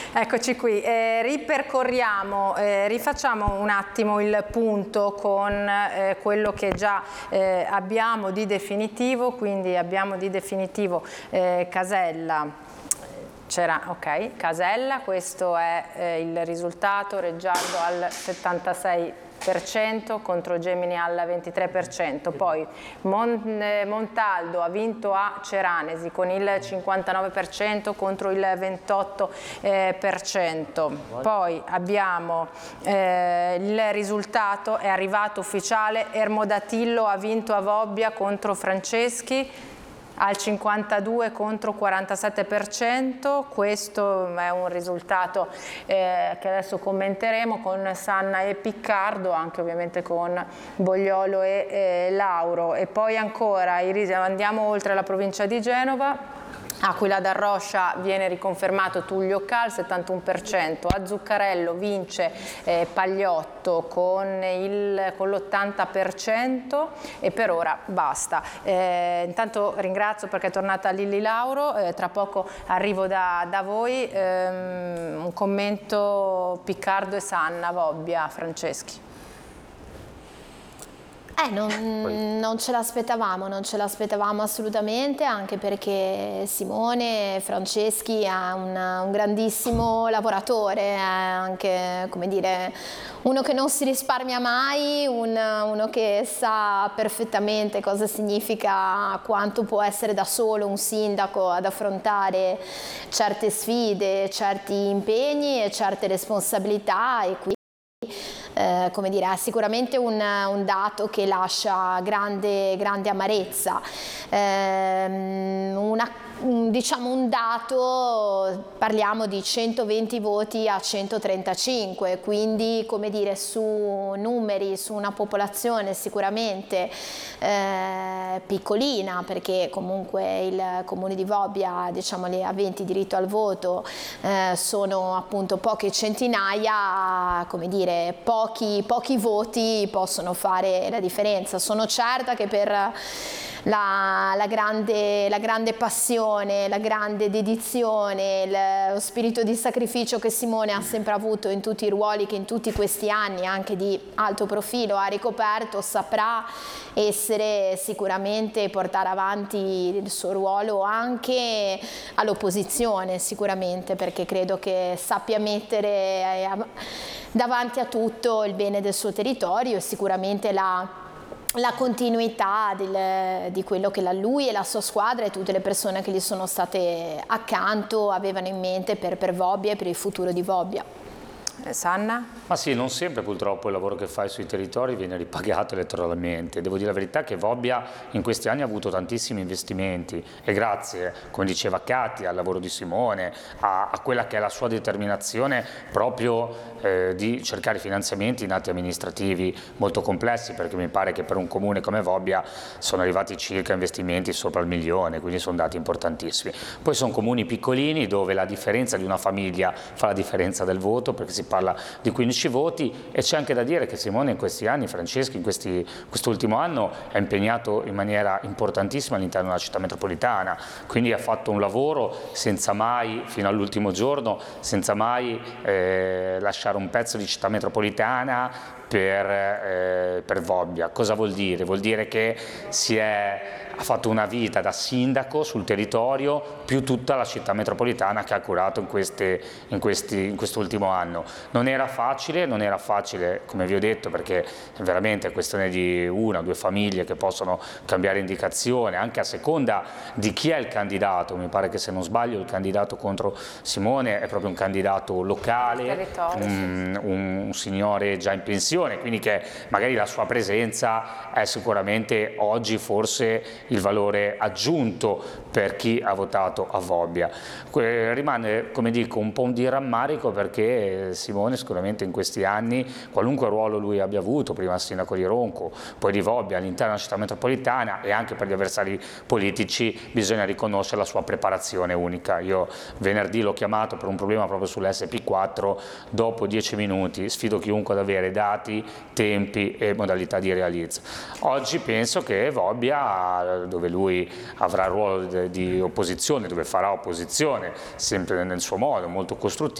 Eccoci qui, ripercorriamo, rifacciamo un attimo il punto con quello che già abbiamo di definitivo, quindi abbiamo di definitivo Casella. C'era, ok, Casella, questo è il risultato, Reggiardo al 76% contro Gemini al 23%, poi Montaldo ha vinto a Ceranesi con il 59% contro il 28%, poi abbiamo il risultato, è arrivato ufficiale, Ermodatillo ha vinto a Vobbia contro Franceschi al 52 contro 47%, questo è un risultato che adesso commenteremo con Sanna e Piccardo, anche ovviamente con Bogliolo e Lauro. E poi ancora andiamo oltre la provincia di Genova. Aquila d'Arroscia viene riconfermato Tullio Cal, 71%, a Zuccarello vince Pagliotto con l'80% e per ora basta. Intanto ringrazio perché è tornata Lilli Lauro, tra poco arrivo da voi, un commento Piccardo e Sanna, Vobbia, Franceschi. Non ce l'aspettavamo assolutamente, anche perché Simone Franceschi è un grandissimo lavoratore, è anche, come dire, uno che non si risparmia mai, uno che sa perfettamente cosa significa, quanto può essere da solo un sindaco ad affrontare certe sfide, certi impegni e certe responsabilità, e qui come dire, è sicuramente un dato che lascia grande amarezza. Diciamo un dato, parliamo di 120 voti a 135, quindi, come dire, su numeri, su una popolazione sicuramente piccolina, perché comunque il comune di Vobbia, diciamo, gli aventi diritto al voto sono appunto poche centinaia, come dire, pochi voti possono fare la differenza. Sono certa che per la grande passione, la grande dedizione, lo spirito di sacrificio che Simone ha sempre avuto in tutti i ruoli che in tutti questi anni, anche di alto profilo, ha ricoperto, saprà essere sicuramente, portare avanti il suo ruolo anche all'opposizione, sicuramente, perché credo che sappia mettere davanti a tutto il bene del suo territorio e sicuramente la continuità di quello che lui e la sua squadra e tutte le persone che gli sono state accanto avevano in mente per Vobbia e per il futuro di Vobbia. Sanna? Ma sì, non sempre purtroppo il lavoro che fai sui territori viene ripagato elettoralmente. Devo dire la verità che Vobbia in questi anni ha avuto tantissimi investimenti e grazie, come diceva Catti, al lavoro di Simone, a quella che è la sua determinazione proprio di cercare finanziamenti in atti amministrativi molto complessi, perché mi pare che per un comune come Vobbia sono arrivati circa investimenti sopra il 1 milione, quindi sono dati importantissimi. Poi sono comuni piccolini dove la differenza di una famiglia fa la differenza del voto, perché si parla di 15 voti, e c'è anche da dire che Simone in questi anni, Franceschi in quest'ultimo anno è impegnato in maniera importantissima all'interno della città metropolitana, quindi ha fatto un lavoro senza mai, fino all'ultimo giorno, senza mai lasciare un pezzo di città metropolitana per Vobbia. Cosa vuol dire? Vuol dire che ha fatto una vita da sindaco sul territorio più tutta la città metropolitana che ha curato in quest'ultimo anno. Non era facile, come vi ho detto, perché è veramente questione di una o due famiglie che possono cambiare indicazione anche a seconda di chi è il candidato. Mi pare che, se non sbaglio, il candidato contro Simone è proprio un candidato locale, un signore già in pensione, quindi che magari la sua presenza è sicuramente oggi forse il valore aggiunto per chi ha votato a Vobbia. Rimane, come dico, un po' di rammarico, perché Simone sicuramente in questi anni, qualunque ruolo lui abbia avuto, prima sindaco di Ronco, poi di Vobbia, all'interno della città metropolitana, e anche per gli avversari politici, bisogna riconoscere la sua preparazione unica. Io venerdì l'ho chiamato per un problema proprio sull'SP4, dopo 10 minuti sfido chiunque ad avere dati, tempi e modalità di realizzo. Oggi penso che Vobbia, dove lui avrà il ruolo di opposizione, dove farà opposizione sempre nel suo modo molto costruttivo,